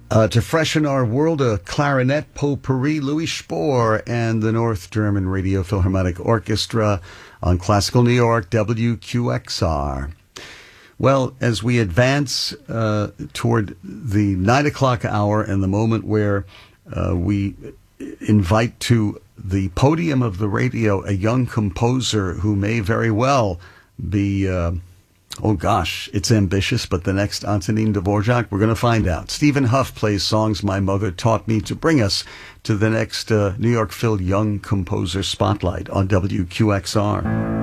To freshen our world, a clarinet potpourri, Louis Spohr and the North German Radio Philharmonic Orchestra on Classical New York, WQXR. Well, as we advance toward the 9 o'clock hour and the moment where we invite to the podium of the radio a young composer who may very well be... oh gosh, it's ambitious, but the next Antonin Dvorak, we're going to find out. Stephen Huff plays songs my mother taught me to bring us to the next New York Phil Young Composer Spotlight on WQXR.